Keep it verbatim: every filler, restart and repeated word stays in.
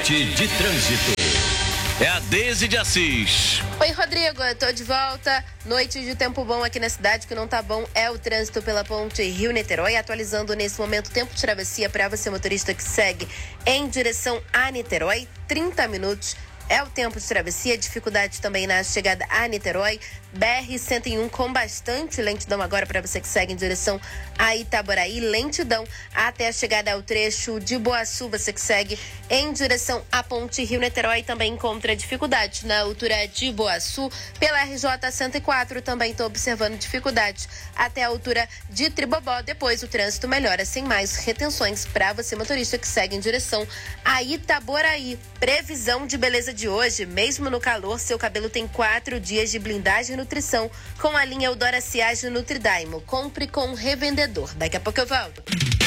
Parte de trânsito. É a Deise de Assis. Oi, Rodrigo, eu tô de volta. Noite de tempo bom aqui na cidade, que não tá bom é o trânsito pela ponte Rio-Niterói. Atualizando nesse momento o tempo de travessia para você, motorista que segue em direção a Niterói. trinta minutos é o tempo de travessia. Dificuldade também na chegada a Niterói. B R cento e um com bastante lentidão agora para você que segue em direção a Itaboraí. Lentidão até a chegada ao trecho de Boaçu. Você que segue em direção à ponte Rio-Niterói também encontra dificuldade na altura de Boaçu. Pela R J cento e quatro também estou observando dificuldade até a altura de Tribobó. Depois o trânsito melhora sem mais retenções para você, motorista que segue em direção a Itaboraí. Previsão de beleza de hoje: mesmo no calor, seu cabelo tem quatro dias de blindagem e nutrição com a linha Eudora Ciage Nutridaimo. Compre com o revendedor. Daqui a pouco eu volto.